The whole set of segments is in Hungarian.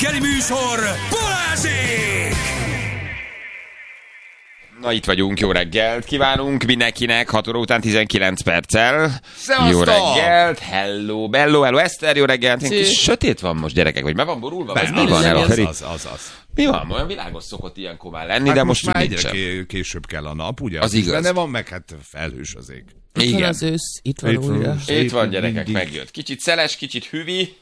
reggeli műsor, Balázsék! Na itt vagyunk, jó reggelt kívánunk mindenkinek, 6 óra után 19 perccel. Szevasztok! Jó reggelt, hello, Eszter, jó reggelt. Kis sötét van most, gyerekek, vagy be van borulva? Nem, mi van, Feri? Az. Mi van? Olyan világos szokott ilyenkor már lenni, Hát de most most már nincs. egyre később kell a nap, ugye? Az igaz. Benne van, meg hát felhős az ég. Itt van Igen. az ősz, itt van újra. Itt van, gyerekek, megjött. Kicsit szeles, kicsit hüvi,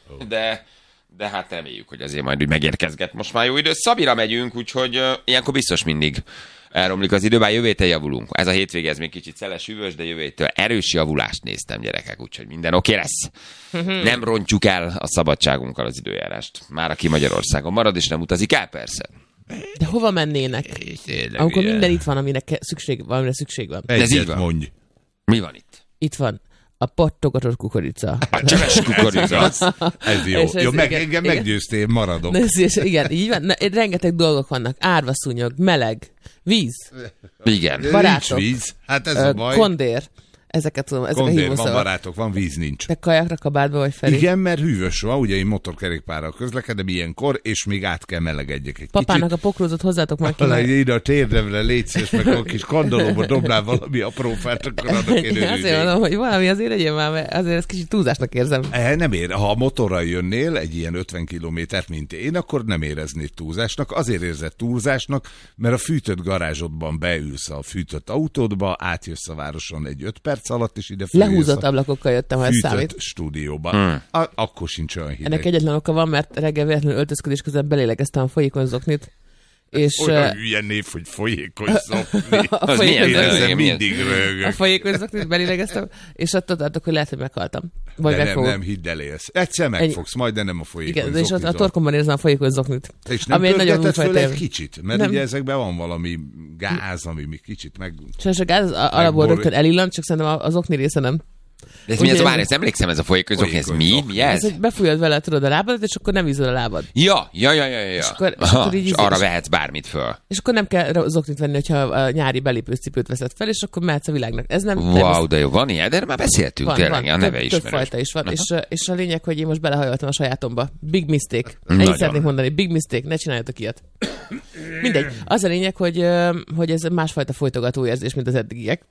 de hát reméljük, hogy azért majd úgy megérkezget most már jó idő. Szabira megyünk, úgyhogy ilyenkor biztos mindig elromlik az idő, bár jövő héten javulunk. Ez a hétvége, ez még kicsit szeles, hűvös, de jövő héttől erős javulást néztem, gyerekek, úgyhogy minden oké lesz. Nem rontjuk el a szabadságunkkal az időjárást. Már aki Magyarországon marad, és nem utazik el, persze. De hova mennének? Amikor minden itt van, amire szükség van. Ez így Egyet van. mondj. Mi van itt? Itt van a pattogatott kukorica. A cseves kukorica. Ez jó. És ez Jó, igen, engem igen. meggyőztél, maradok. Igen, így van. Rengeteg dolgok vannak. Árvaszúnyog, meleg, víz, Igen. barátok, Nincs víz. Hát ez a baj. kondér. Ezeket tudom, ezek a Kondér, van hívószavak. barátok, van víz, nincs. Te kajakra kabátba vagy, Feri? Igen, mert hűvös van, ugye én motorkerékpárral közlekedem ilyenkor, és még át kell melegedjek egy Papának a pokrózot hozzátok már ki. kicsit. Ide a térdemre légy szíves, meg a kis kandalóba dobnál valami apró fát, akkor annak én Azért örülnék. mondom, hogy valami azért legyen már, mert azért ezt kicsit túlzásnak érzem. Nem ér. Ha a motorral jönnél egy ilyen 50 kilométert, mint én, akkor nem éreznéd túlzásnak. Azért érzed túlzásnak, mert a fűtött garázsodban beülsz a fűtött autódba, átjössz a városon egy 5 perc alatt, és ide Lehúzott ablakokkal jöttem, ha ez fűtött számít. stúdióba. Akkor sincs olyan hideg. Ennek egyetlen oka van, mert reggel véletlenül öltözködés közben belélegeztem a folyékony zoknit. És Olyan hülye név, hogy folyékony szokni. a Az folyékony milyen? zoknit- Ezzel milyen? mindig a röhögök. folyékony zoknit belélegeztem, és attól tartok, hogy lehet, hogy meghaltam. Vagy De meg fogok. nem, hidd el, élsz. Egyszer megfogsz, majd de nem a folyékony Igen, és ott a zoknitól. torkomban érzem a folyékony zoknit. És nem ami egy nagyon pörgeted föl újfajta egy élmény. kicsit, mert Nem. ugye ezekben van valami gáz, ami még kicsit meg... És a gáz alapból Megborul. rögtön elillant, csak szerintem az okni része nem. De ez mi Ugye ez a ez- várj, ezt emlékszem, ez a folyékony, ez mi? Folyékony Mi Ez, ez? hogy befújod vele, tudod, a lábadat, és akkor nem vízol a lábad. Ja. És akkor így És ízlés. arra vehetsz bármit föl. És akkor nem kell zoknit venni, hogyha a nyári belépős cipőt veszed fel, és akkor mehetsz a világnak. Ez nem Wow, de jó, van ilyen, de erről már beszéltünk, tényleg, a neve több ismerős. fajta is van, és a lényeg, hogy én most belehajoltam a sajátomba. Big mistake. Nagyon. Ennyit szeretnék mondani, big mistake, ne csináljatok ilyet. Mindegy. Az a lényeg, hogy ez másfajta folytogató érzés, mint az eddigiek.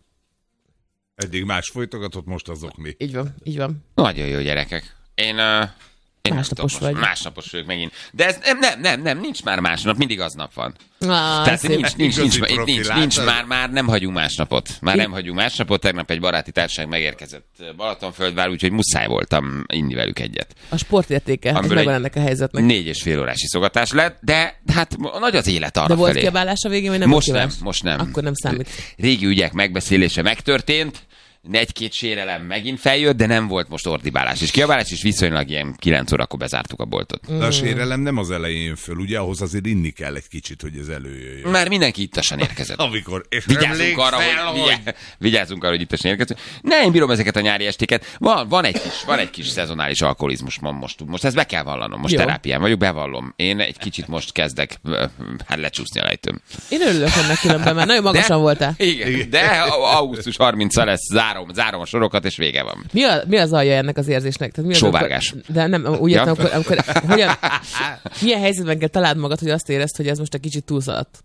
Eddig más folytogatott, most azok mi. Így van, így van. Nagyon jó, gyerekek. Én Másnapos nem tudom, vagy. Másnapos vagyok megint. De ez nem, nincs már másnap, mindig aznap van. Tehát Szép. nincs már nem hagyunk másnapot. Nem hagyunk másnapot. Tegnap egy baráti társaság megérkezett Balatonföldvár, úgyhogy muszáj voltam inni velük egyet. A sportértéke, ez Amiből megvan egy ennek a helyzetnek. 4,5 órás iszogatás lett, de hát nagy az élet arra De volt felé. kiabálás a végén, vagy nem Most volt nem, kiabálás? most nem. Akkor nem számít. Régi ügyek megbeszélése megtörtént, egy-két sérelem megint feljött, de nem volt most ordibálás és kiabálás, és viszonylag ilyen 9 órakor bezártuk a boltot. De a sérelem nem az elején jön föl, ugye? Ahhoz azért inni kell egy kicsit, hogy ez előjöjjön. Már mindenki ittasan érkezett. Amikor... És Vigyázzunk arra, vigyázzunk arra, hogy ittasan érkezett. Ne, én bírom ezeket a nyári estéket. Van egy kis szezonális alkoholizmus most ezt be kell vallanom. Most Jó. terápián vagyok, bevallom. Én egy kicsit most kezdek lecsúszni a lejtőn. Én örülök ennek különben, mert nagyon magasan voltál. Igen, de augusztus 30-a lesz, zárom a sorokat, és vége van. Mi az alja ennek az érzésnek? Tehát mi az, Sóvárgás. De nem, úgy Ja. értem, amikor milyen helyzetben kell találd magad, hogy azt érezd, hogy ez most egy kicsit túlszaladt?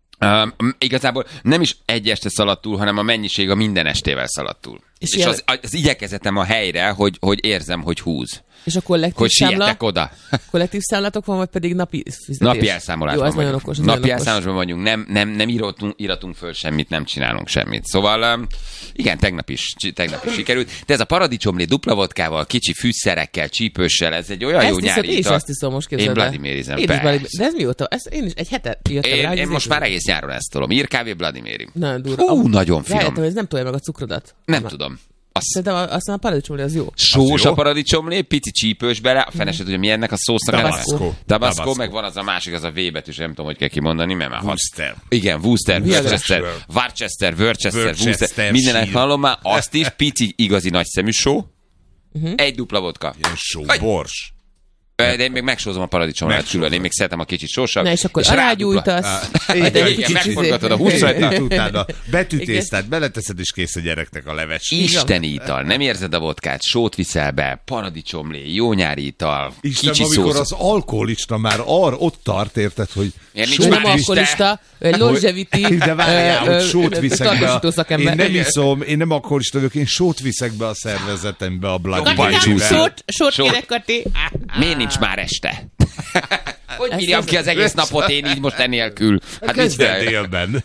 Igazából nem is egy este szaladt túl, hanem a mennyiség a minden estével szaladt túl. És ilyen- az igyekezetem a helyre, hogy érzem, hogy húz. És a kollektív Hogy számla? siettek oda. Kollektív számlatok van, vagy pedig napi fizetés? Napi elszámolásban Jó, az nagyon vagyunk. okos. az Napi nagyon okos. elszámolásban vagyunk, nem íratunk föl semmit, nem csinálunk semmit. Szóval igen, tegnap is sikerült. De ez a paradicsomlé dupla vodkával, kicsi fűszerekkel, csípőssel, ez egy olyan Ezt jó hiszed, nyári én is ital. ezt iszom, most Én képzeld el. Vladimirizem, Én is persze. De ez mióta? Én is egy hete jöttem rá, hogy Én ez most így- már egész nyáron ezt tolom. Írkávé Vladimirim. Nagyon durva. Nagyon finom. Rájöttem, hogy ez nem tolja meg a cukrodat. Nem tudom. Szerintem aztán a paradicsomlé az jó. Sós jó? a paradicsomlé, pici csípős bele, a fene se tudja, mi ennek a szósznak a neve. Tabasco. Tabasco, meg van az a másik, az a V betűs, nem tudom, hogy kell kimondani, mert már Worcester. Igen, Worcester, Worcester. Worcester, Worcester, mindenek sír. hallom már, azt is, pici, igazi nagy szemű só, egy dupla vodka. Ilyen só, bors. De én még megsózom a paradicsomlát külön, én még szeretem a kicsit sósabb. Na és akkor alágyújtasz. Igen, megforgatod a húsrajta. Utána betűtésztát beleteszed, és kész a gyereknek a leves. Isteni ital, nem érzed a vodkát, sót viszel be, paradicsomlé, jó nyári ital, Isten, kicsi amikor szósz. az alkoholista már ott tart, érted, hogy Miért nincs Ő már nem is, alkoholista, longevity, de várjál, hogy sót viszek be. tartósító szakember. Én nem iszom, én nem alkoholista vagyok, én sót viszek be a szervezetembe a Bloody Jobban Mary-vel. csúszol. Sót kérek, Kati. Miért nincs már este? Hogy bírjam ki az egész napot én így most enélkül? Hát nincs Kezdve fel. délben.